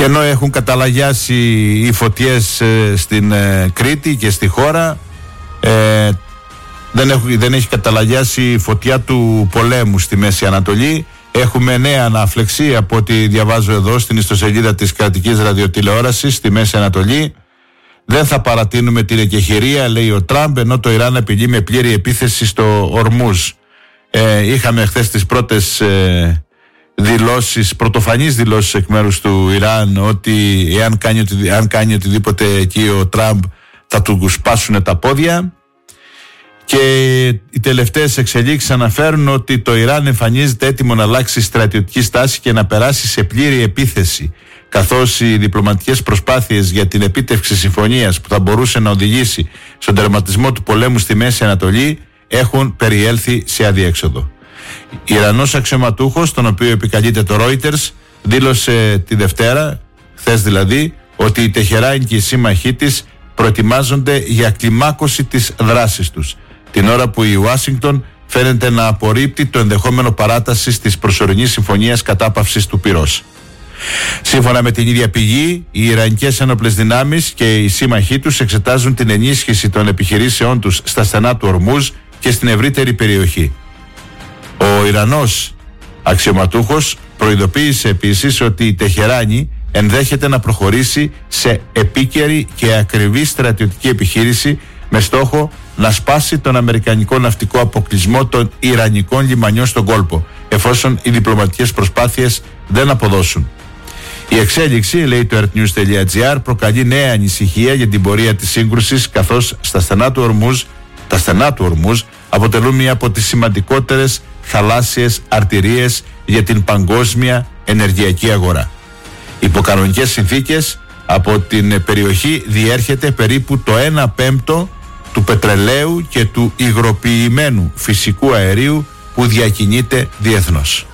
Και ενώ έχουν καταλαγιάσει οι φωτιές στην Κρήτη και στη χώρα, δεν έχει καταλαγιάσει η φωτιά του πολέμου στη Μέση Ανατολή. Έχουμε νέα ανάφλεξη από ό,τι διαβάζω εδώ στην ιστοσελίδα της κρατικής ραδιοτηλεόρασης στη Μέση Ανατολή. Δεν θα παρατείνουμε την εκεχηρία, λέει ο Τραμπ, ενώ το Ιράν απειλεί με πλήρη επίθεση στο Ορμούζ. Είχαμε χθες τις πρώτες πρωτοφανείς δηλώσεις εκ μέρους του Ιράν ότι αν κάνει οτιδήποτε εκεί ο Τραμπ θα του σπάσουν τα πόδια. Και οι τελευταίες εξελίξεις αναφέρουν ότι το Ιράν εμφανίζεται έτοιμο να αλλάξει στρατιωτική στάση και να περάσει σε πλήρη επίθεση, καθώς οι διπλωματικές προσπάθειες για την επίτευξη συμφωνίας που θα μπορούσε να οδηγήσει στον τερματισμό του πολέμου στη Μέση Ανατολή έχουν περιέλθει σε αδιέξοδο. Ιρανός αξιωματούχος, τον οποίο επικαλείται το Reuters, δήλωσε τη Δευτέρα, χθες δηλαδή, ότι η Τεχεράνη και οι σύμμαχοί της προετοιμάζονται για κλιμάκωση της δράσης τους, την ώρα που η Ουάσιγκτον φαίνεται να απορρίπτει το ενδεχόμενο παράτασης της προσωρινής συμφωνίας κατάπαυσης του πυρός. Σύμφωνα με την ίδια πηγή, οι Ιρανικές ένοπλες δυνάμεις και οι σύμμαχοί τους εξετάζουν την ενίσχυση των επιχειρήσεών τους στα στενά του Ορμούζ και στην ευρύτερη περιοχή. Ο Ιρανός αξιωματούχος προειδοποίησε επίσης ότι η Τεχεράνη ενδέχεται να προχωρήσει σε επίκαιρη και ακριβή στρατιωτική επιχείρηση με στόχο να σπάσει τον αμερικανικό ναυτικό αποκλεισμό των Ιρανικών λιμανιών στον κόλπο, εφόσον οι διπλωματικές προσπάθειες δεν αποδώσουν. Η εξέλιξη, λέει το earthnews.gr, προκαλεί νέα ανησυχία για την πορεία της σύγκρουσης, καθώς τα στενά του Ορμούζ αποτελούν μία από τις σημαντικότερες θαλάσσιες αρτηρίες για την παγκόσμια ενεργειακή αγορά. Υπό κανονικές συνθήκες, από την περιοχή διέρχεται περίπου το 1/5 του πετρελαίου και του υγροποιημένου φυσικού αερίου που διακινείται διεθνώς.